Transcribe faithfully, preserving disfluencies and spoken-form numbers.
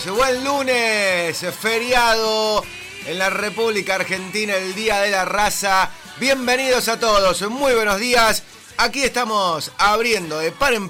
buen lunes, feriado en la República Argentina, el Día de la Raza. Bienvenidos a todos, muy buenos días. Aquí estamos abriendo de par en